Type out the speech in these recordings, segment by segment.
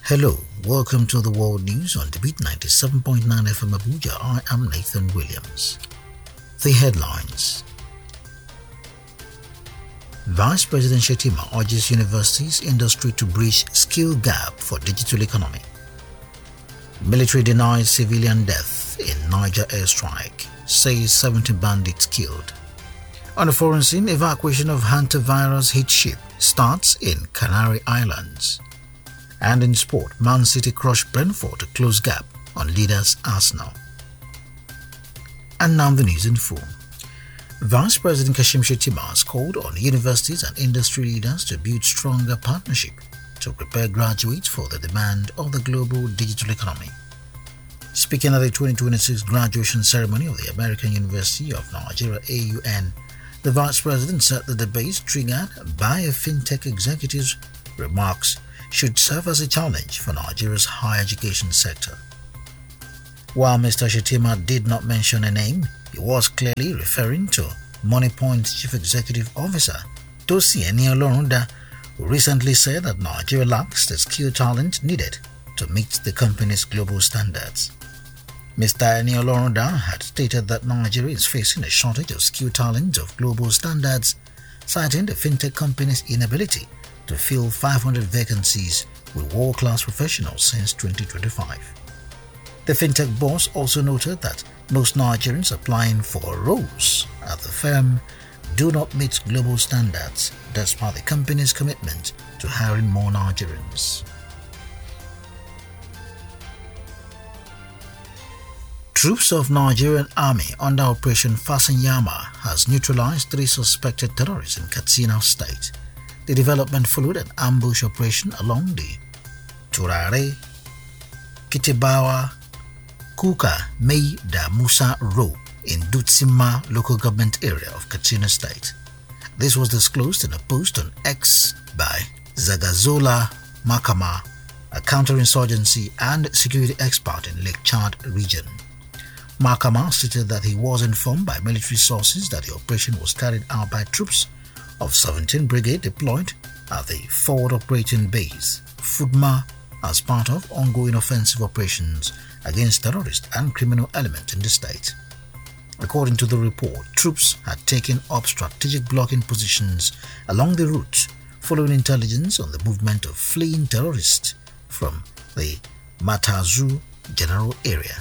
Hello, welcome to the World News on the Beat 97.9 FM Abuja. I am Nathan Williams. The headlines. Vice President Shettima urges universities industry to bridge skill gap for digital economy. Military denies civilian death in Niger airstrike, says 70 bandits killed. On a foreign scene, evacuation of hantavirus hit ship starts in Canary Islands. And in sport, Man City crushed Brentford to close gap on leaders Arsenal. And now the news in full. Vice President Kashim Shettima has called on universities and industry leaders to build stronger partnership to prepare graduates for the demand of the global digital economy. Speaking at the 2026 graduation ceremony of the American University of Nigeria AUN, the Vice President said the debate triggered by a fintech executive's remarks should serve as a challenge for Nigeria's higher education sector. While Mr. Shettima did not mention a name, he was clearly referring to Moneypoint's Chief Executive Officer, Tosi Eniolorunda, who recently said that Nigeria lacks the skill talent needed to meet the company's global standards. Mr. Eniolorunda had stated that Nigeria is facing a shortage of skill talent of global standards, citing the fintech company's inability to fill 500 vacancies with world-class professionals since 2025. The fintech boss also noted that most Nigerians applying for roles at the firm do not meet global standards, despite the company's commitment to hiring more Nigerians. Troops of Nigerian Army under Operation Fasanyama has neutralized 3 suspected terrorists in Katsina State. The development followed an ambush operation along the Turare, Kitibawa, Kuka, Mei da Musa Road in Dutsima local government area of Katsina State. This was disclosed in a post on X by Zagazola Makama, a counterinsurgency and security expert in Lake Chad region. Makama stated that he was informed by military sources that the operation was carried out by troops of 17th Brigade deployed at the Forward Operating Base, FUDMA, as part of ongoing offensive operations against terrorist and criminal elements in the state. According to the report, troops had taken up strategic blocking positions along the route following intelligence on the movement of fleeing terrorists from the Matazu general area.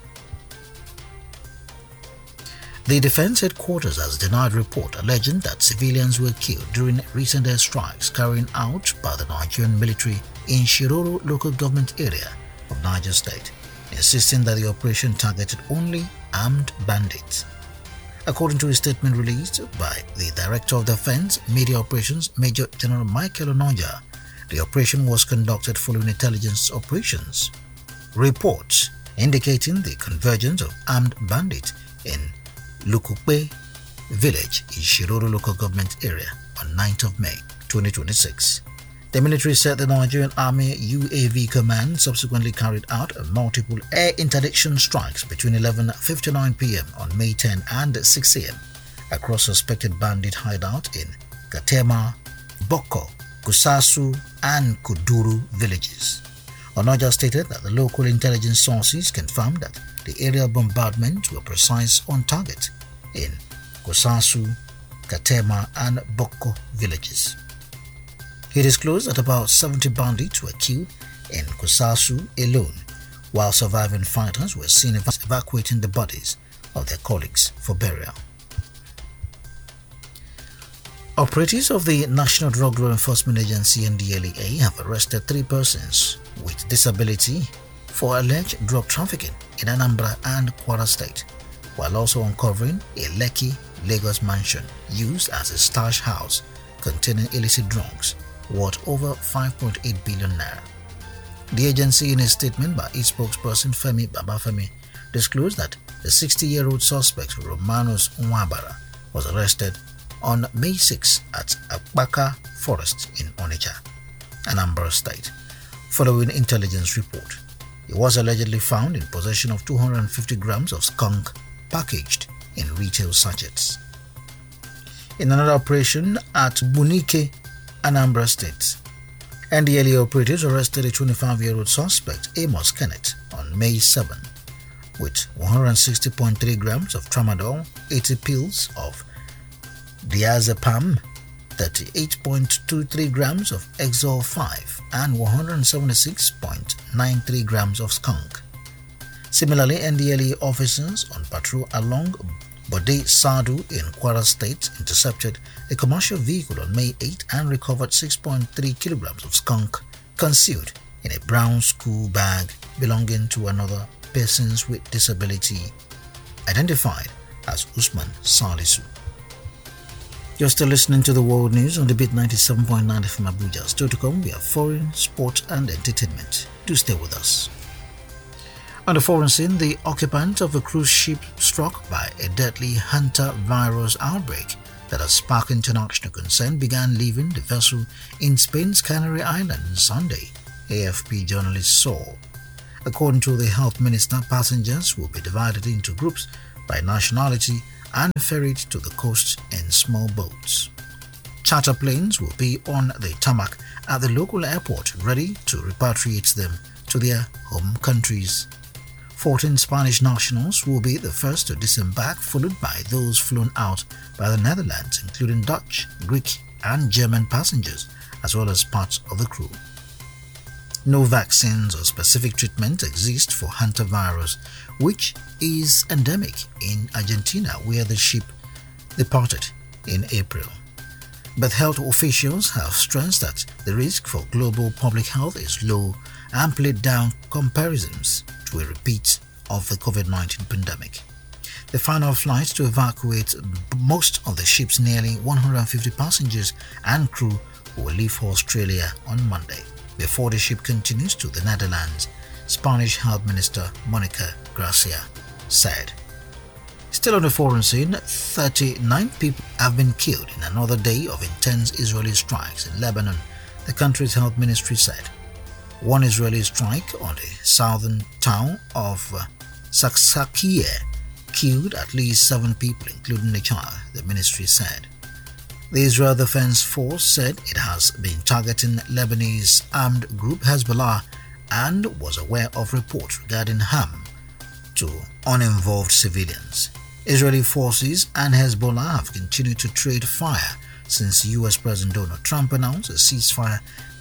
The Defense Headquarters has denied report alleging that civilians were killed during recent airstrikes carried out by the Nigerian military in Shiroro local government area of Niger State, insisting that the operation targeted only armed bandits. According to a statement released by the Director of Defense Media Operations, Major General Michael Onoja, the operation was conducted following intelligence operations. Reports indicating the convergence of armed bandits in Lukupe village in Shiroro local government area on 9th of May 2026. The military said the Nigerian Army UAV Command subsequently carried out multiple air interdiction strikes between 11:59 p.m. on May 10 and 6 a.m. across suspected bandit hideout in Katema, Boko, Kusasu and Kuduru villages. Onoja stated that the local intelligence sources confirmed that the aerial bombardments were precise on target in Kusasu, Katema and Boko villages. He disclosed that about 70 bandits were killed in Kusasu alone, while surviving fighters were seen evacuating the bodies of their colleagues for burial. Operatives of the National Drug Law Enforcement Agency NDLEA have arrested 3 persons with disability for alleged drug trafficking in Anambra and Kwara State, while also uncovering a Lekki, Lagos mansion used as a stash house containing illicit drugs worth over 5.8 billion naira. The agency, in a statement by its spokesperson Femi Babafemi, disclosed that the 60-year-old suspect Romanus Nwabara was arrested on May 6 at Akbaka Forest in Onitsha, Anambra State, following intelligence report. He was allegedly found in possession of 250 grams of skunk packaged in retail sachets. In another operation at Bunike, Anambra State, NDLEA operatives arrested a 25-year-old suspect, Amos Kenneth, on May 7 with 160.3 grams of tramadol, 80 pills of diazepam, 38.23 grams of Exol 5, and 176.93 grams of skunk. Similarly, NDLEA officers on patrol along Bode Sadu in Kwara State intercepted a commercial vehicle on May 8 and recovered 6.3 kilograms of skunk concealed in a brown school bag belonging to another person with disability, identified as Usman Salisu. You're still listening to the World News on the Beat 97.9 FM Abuja. Still to come, we have foreign, sport and entertainment. Do stay with us. On the foreign scene, the occupant of a cruise ship struck by a deadly hantavirus outbreak that has sparked international concern began leaving the vessel in Spain's Canary Islands Sunday, AFP journalists saw. According to the health minister, passengers will be divided into groups by nationality and ferried to the coast in small boats. Charter planes will be on the tarmac at the local airport ready to repatriate them to their home countries. 14 Spanish nationals will be the first to disembark, followed by those flown out by the Netherlands, including Dutch, Greek and German passengers, as well as parts of the crew. No vaccines or specific treatment exist for hantavirus, which is endemic in Argentina, where the ship departed in April. But health officials have stressed that the risk for global public health is low and played down comparisons to a repeat of the COVID-19 pandemic. The final flight to evacuate most of the ship's nearly 150 passengers and crew will leave for Australia on Monday, before the ship continues to the Netherlands, Spanish Health Minister Monica Gracia said. Still on the foreign scene, 39 people have been killed in another day of intense Israeli strikes in Lebanon, the country's health ministry said. One Israeli strike on the southern town of Saksakieh killed at least 7 people, including a child, the ministry said. The Israel Defense Force said it has been targeting Lebanese armed group Hezbollah and was aware of reports regarding harm to uninvolved civilians. Israeli forces and Hezbollah have continued to trade fire since US President Donald Trump announced a ceasefire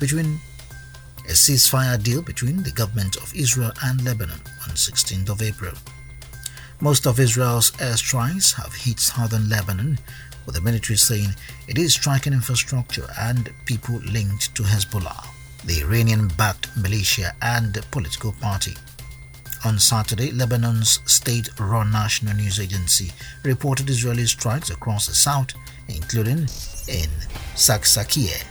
deal between the government of Israel and Lebanon on 16th of April. Most of Israel's airstrikes have hit southern Lebanon, with the military saying it is striking infrastructure and people linked to Hezbollah, the Iranian-backed militia and political party. On Saturday, Lebanon's state-run national news agency reported Israeli strikes across the south, including in Saksakieh.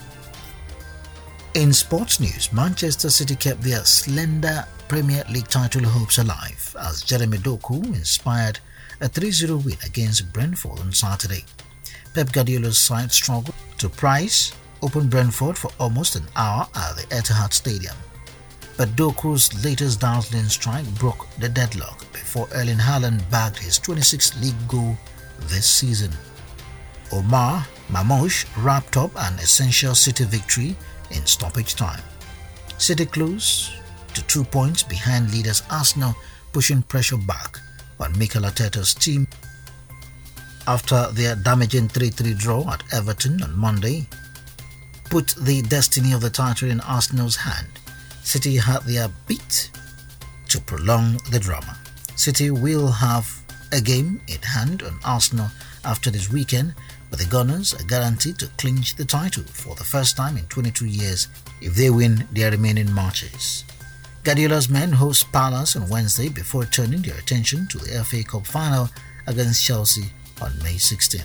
In sports news, Manchester City kept their slender Premier League title hopes alive as Jeremy Doku inspired a 3-0 win against Brentford on Saturday. Pep Guardiola's side struggled to price open Brentford for almost an hour at the Etihad Stadium, but Doku's latest dazzling strike broke the deadlock before Erling Haaland bagged his 26th league goal this season. Omar Mamouche wrapped up an essential City victory in stoppage time. City close to 2 points behind leaders Arsenal, pushing pressure back on Mikel Arteta's team after their damaging 3-3 draw at Everton on Monday put the destiny of the title in Arsenal's hand. City had their beat to prolong the drama. City will have a game in hand on Arsenal after this weekend, but the Gunners are guaranteed to clinch the title for the first time in 22 years if they win their remaining matches. Guardiola's men host Palace on Wednesday before turning their attention to the FA Cup final against Chelsea on May 16.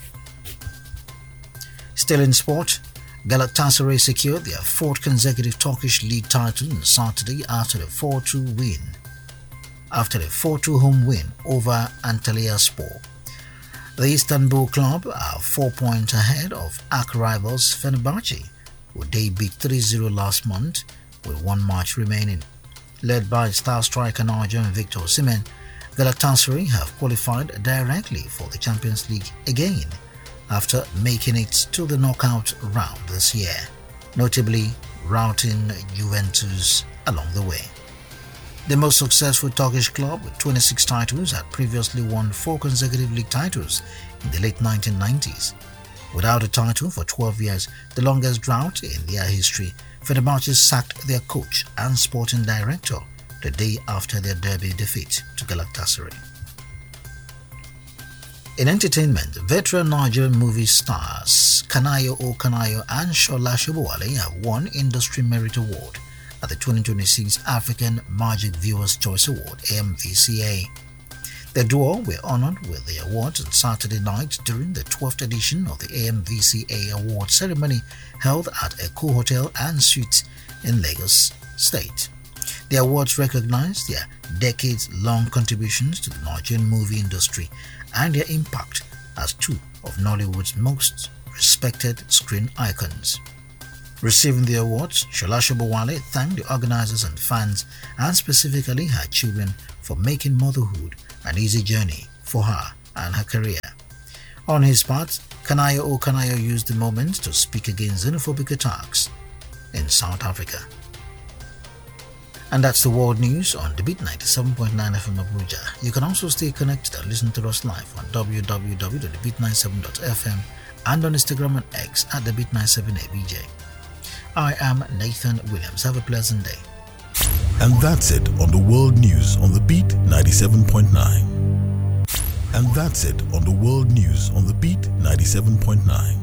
Still in sport, Galatasaray secured their 4th consecutive Turkish league title on Saturday after a 4-2 home win over Antalyaspor. The Istanbul club are 4 points ahead of arch rivals Fenerbahce, who they beat 3-0 last month with 1 match remaining. Led by star striker Nigerian Victor Osimhen, Galatasaray have qualified directly for the Champions League again after making it to the knockout round this year. Notably, routing Juventus along the way. The most successful Turkish club with 26 titles had previously won 4 consecutive league titles in the late 1990s. Without a title for 12 years, the longest drought in their history, Fenerbahce sacked their coach and sporting director the day after their derby defeat to Galatasaray. In entertainment, veteran Nigerian movie stars Kanayo O. Kanayo and Shola Sobowale have won Industry Merit Award at the 2026 African Magic Viewers' Choice Award (AMVCA). The duo were honored with the awards on Saturday night during the 12th edition of the AMVCA award ceremony held at Eko Hotel and Suites in Lagos State. The awards recognize their decades-long contributions to the Nigerian movie industry and their impact as two of Nollywood's most respected screen icons. Receiving the awards, Shola Sobowale thanked the organizers and fans, and specifically her children, for making motherhood an easy journey for her and her career. On his part, Kanayo O. Kanayo used the moment to speak against xenophobic attacks in South Africa. And that's the world news on The Beat 97.9 FM Abuja. You can also stay connected and listen to us live on www.thebeat97.fm and on Instagram and X at TheBeat97ABJ. I am Nathan Williams. Have a pleasant day. And that's it on the world news on The Beat 97.9. And that's it on the world news on The Beat 97.9.